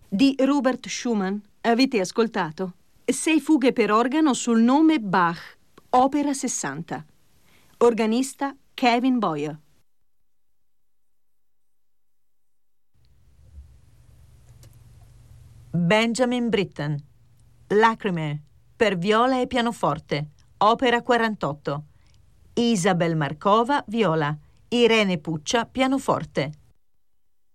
Di Robert Schumann. Avete ascoltato? 6 fughe per organo sul nome Bach, opera 60. Organista Kevin Boyer. Benjamin Britten. Lacrime per viola e pianoforte, opera 48. Isabel Markova, viola. Irene Puccia, pianoforte.